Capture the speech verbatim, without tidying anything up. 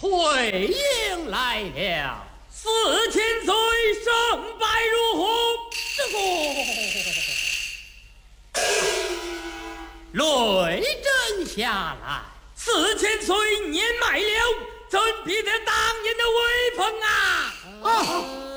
退营来了。 四千岁胜败如何？ 这个雷震下来， 四千岁年迈了，怎比得当年的威风啊！ 啊！